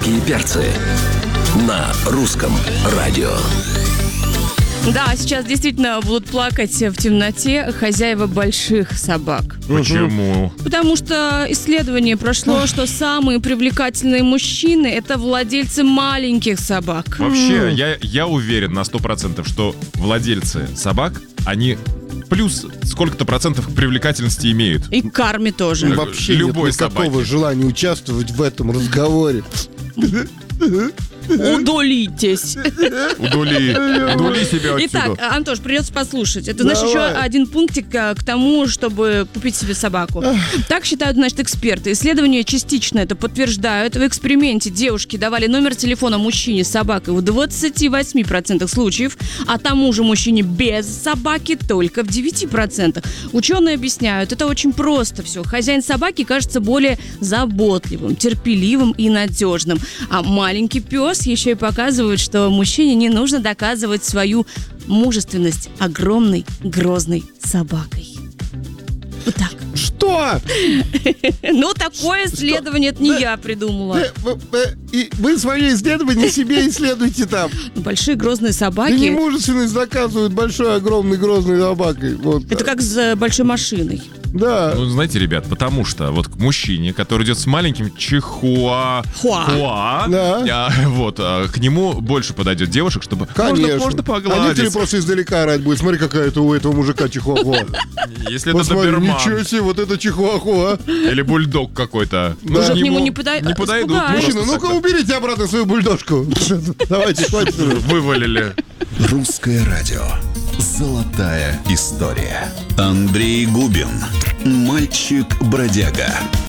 «Русские перцы» на русском радио. Да, сейчас действительно будут плакать в темноте хозяева больших собак. Почему? Потому что исследование прошло, что самые привлекательные мужчины – это владельцы маленьких собак. Вообще, я уверен на 100%, что владельцы собак, они плюс сколько-то процентов к привлекательности имеют. И к карме тоже. Вообще любой нет никакого собаки. желания участвовать в этом разговоре. Удалитесь. Удули себя отсюда. Итак, Антош, придется послушать. Это, значит, еще один пунктик к тому, чтобы купить себе собаку. Так считают, значит, эксперты. Исследования частично это подтверждают. В эксперименте девушки давали номер телефона мужчине с собакой в 28% случаев, а тому же мужчине без собаки только в 9%. Ученые объясняют, это очень просто все. Хозяин собаки кажется более заботливым, терпеливым и надежным. А маленький пес еще и показывает, что мужчине не нужно доказывать свою мужественность огромной грозной собакой. Вот так. Что? Ну, такое исследование, это не я придумала. И вы свои исследования себе исследуйте там. Большие грозные Да собаки. немужественность доказывают большой, огромной, грозной собакой. Вот. Это как с большой машиной. Да. Ну, знаете, ребят, потому что вот к мужчине, который идет с маленьким чихуа, Да. к нему больше подойдет девушек, чтобы Конечно. можно А погладить. некоторые просто издалека орать будет. Смотри, какая это у этого мужика чихуахуа. Если это Посмотри, доберман ничего себе, вот это чихуахуа. или бульдог какой-то. Уже к нему не подойдут. подойдут. Мужчина, ну-ка уберите обратно свою бульдожку. Давайте, хватит. Вывалили. «Русское радио». Золотая история. Андрей Губин. Мальчик-бродяга.